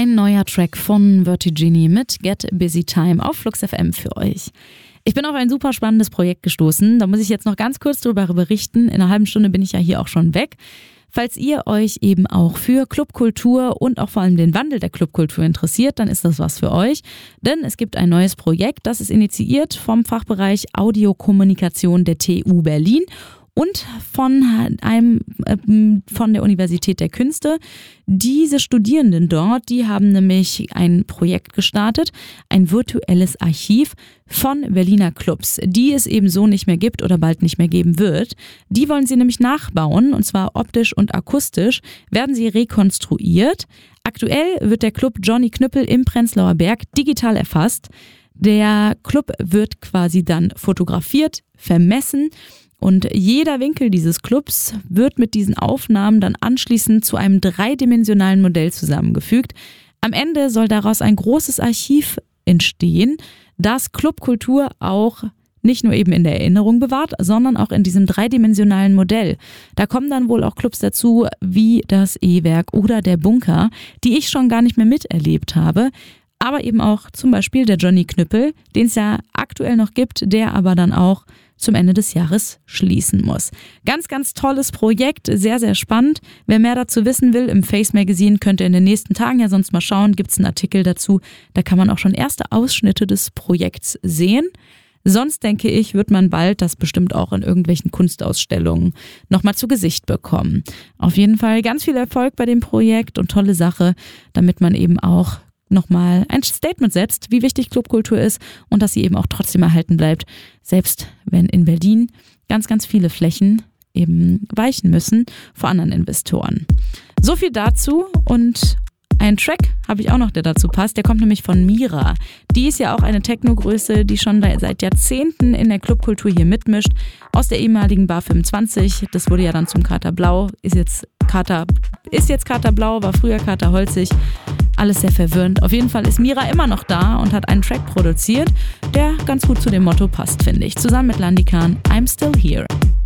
Ein neuer Track von Vertigini mit Get Busy Time auf Flux FM für euch. Ich bin auf ein super spannendes Projekt gestoßen. Da muss ich jetzt noch ganz kurz darüber berichten. In einer halben Stunde bin ich ja hier auch schon weg. Falls ihr euch eben auch für Clubkultur und auch vor allem den Wandel der Clubkultur interessiert, dann ist das was für euch. Denn es gibt ein neues Projekt, das ist initiiert vom Fachbereich Audiokommunikation der TU Berlin und von der Universität der Künste. Diese Studierenden dort, die haben nämlich ein Projekt gestartet, ein virtuelles Archiv von Berliner Clubs, die es eben so nicht mehr gibt oder bald nicht mehr geben wird. Die wollen sie nämlich nachbauen, und zwar optisch und akustisch werden sie rekonstruiert. Aktuell wird der Club Johnny Knüppel im Prenzlauer Berg digital erfasst. Der Club wird quasi dann fotografiert, vermessen. Und jeder Winkel dieses Clubs wird mit diesen Aufnahmen dann anschließend zu einem dreidimensionalen Modell zusammengefügt. Am Ende soll daraus ein großes Archiv entstehen, das Clubkultur auch nicht nur eben in der Erinnerung bewahrt, sondern auch in diesem dreidimensionalen Modell. Da kommen dann wohl auch Clubs dazu, wie das E-Werk oder der Bunker, die ich schon gar nicht mehr miterlebt habe. Aber eben auch zum Beispiel der Johnny Knüppel, den es ja aktuell noch gibt, der aber dann auch zum Ende des Jahres schließen muss. Ganz, ganz tolles Projekt, sehr, sehr spannend. Wer mehr dazu wissen will, im Face Magazine könnt ihr in den nächsten Tagen ja sonst mal schauen, gibt es einen Artikel dazu. Da kann man auch schon erste Ausschnitte des Projekts sehen. Sonst denke ich, wird man bald das bestimmt auch in irgendwelchen Kunstausstellungen nochmal zu Gesicht bekommen. Auf jeden Fall ganz viel Erfolg bei dem Projekt und tolle Sache, damit man eben auch nochmal ein Statement setzt, wie wichtig Clubkultur ist und dass sie eben auch trotzdem erhalten bleibt, selbst wenn in Berlin ganz, ganz viele Flächen eben weichen müssen vor anderen Investoren. So viel dazu, und einen Track habe ich auch noch, der dazu passt. Der kommt nämlich von Mira. Die ist ja auch eine Techno-Größe, die schon seit Jahrzehnten in der Clubkultur hier mitmischt. Aus der ehemaligen Bar 25. Das wurde ja dann zum Kater Blau. Ist jetzt Kater Blau, war früher Kater Holzig. Alles sehr verwirrend. Auf jeden Fall ist Mira immer noch da und hat einen Track produziert, der ganz gut zu dem Motto passt, finde ich. Zusammen mit Landikan, I'm Still Here.